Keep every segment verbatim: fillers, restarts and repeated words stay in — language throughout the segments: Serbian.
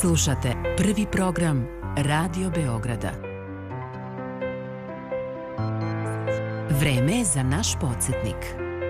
Slušate prvi program Radio Beograda. Vreme je za naš podsjetnik.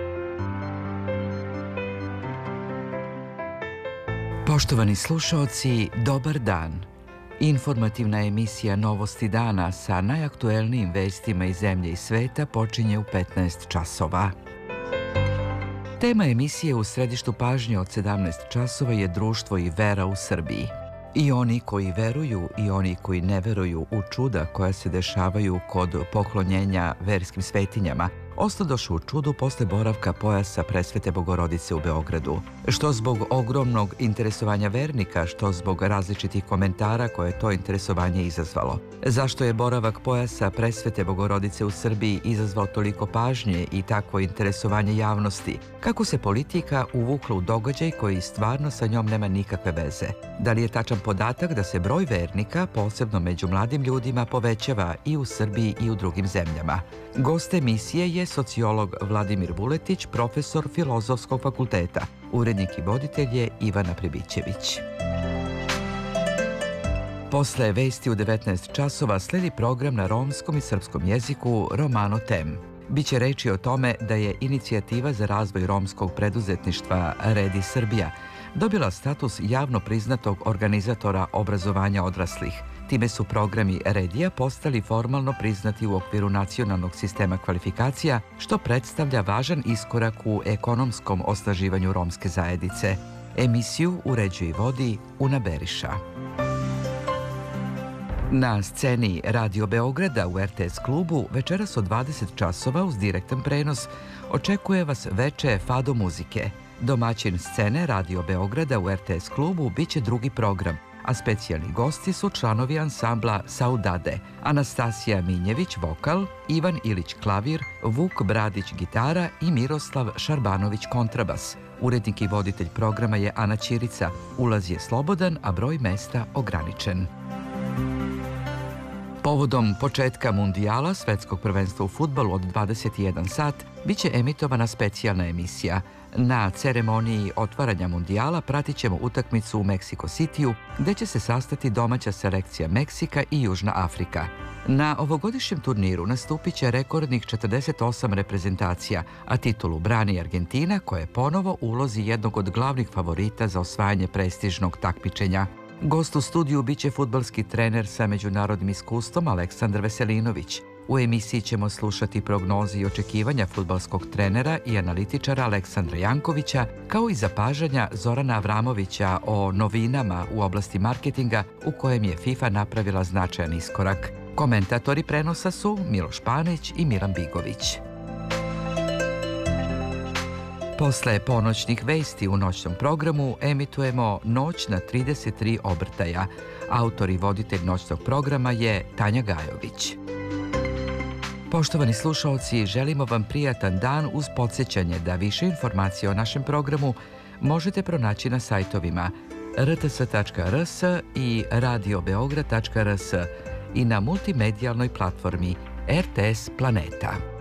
Poštovani slušaoci, dobar dan. Informativna emisija Novosti dana sa najaktuelnijim vestima iz zemlje i sveta počinje u petnaest časova. Tema emisije u središtu pažnje od sedamnaest časova je društvo i vera u Srbiji. I oni koji veruju i oni koji ne veruju u čuda koja se dešavaju kod poklonjenja verskim svetinjama ostadoše u čudu posle boravka pojasa Presvete Bogorodice u Beogradu. Što zbog ogromnog interesovanja vernika, što zbog različitih komentara koje je to interesovanje izazvalo. Zašto je boravak pojasa Presvete Bogorodice u Srbiji izazvao toliko pažnje i takvo interesovanje javnosti? Kako se politika uvukla u događaj koji stvarno sa njom nema nikakve veze? Da li je tačan podatak da se broj vernika, posebno među mladim ljudima, povećava i u Srbiji i u drugim zemljama? Gost emisije je sociolog Vladimir Vuletić, profesor Filozofskog fakulteta. Urednik i voditelj je Ivana Pribićević. Posle vesti u devetnaest časova sledi program na romskom i srpskom jeziku Romano Tem. Biće reči o tome da je inicijativa za razvoj romskog preduzetništva Redi Srbija dobila status javno priznatog organizatora obrazovanja odraslih. Time su programi Redija postali formalno priznati u okviru nacionalnog sistema kvalifikacija, što predstavlja važan iskorak u ekonomskom osnaživanju romske zajednice. Emisiju uređuje i vodi Una Beriša. Na sceni Radio Beograda u R T S klubu večeras od dvadeset časova uz direktan prenos očekuje vas veče Fado muzike. Domaćin scene Radio Beograda u R T S klubu biće drugi program, a specijalni gosti su članovi ansambla Saudade, Anastasija Minjević vokal, Ivan Ilić klavir, Vuk Bradić gitara i Miroslav Šarbanović kontrabas. Urednik i voditelj programa je Ana Ćirica. Ulaz je slobodan, a broj mesta ograničen. Povodom početka mundijala svetskog prvenstva u fudbalu od dvadeset jedan sat biće emitovana specijalna emisija. Na ceremoniji otvaranja mundijala pratit ćemo utakmicu u Meksiko Citiju, gde će se sastati domaća selekcija Meksika i Južna Afrika. Na ovogodišnjem turniru nastupit će rekordnih četrdeset osam reprezentacija, a titulu brani Argentina, koja je ponovo u ulozi jednog od glavnih favorita za osvajanje prestižnog takmičenja. Gost u studiju biće fudbalski trener sa međunarodnim iskustvom Aleksandar Veselinović. U emisiji ćemo slušati prognoze i očekivanja fudbalskog trenera i analitičara Aleksandra Jankovića, kao i zapažanja Zorana Avramovića o novinama u oblasti marketinga u kojem je FIFA napravila značajan iskorak. Komentatori prenosa su Miloš Panić i Milan Bigović. Posle ponoćnih vesti u noćnom programu emitujemo Noć na trideset tri obrtaja. Autor i voditelj noćnog programa je Tanja Gajović. Poštovani slušaoci, želimo vam prijatan dan uz podsjećanje da više informacija o našem programu možete pronaći na sajtovima r t s tačka r s i radio beograd tačka r s i na multimedijalnoj platformi R T S Planeta.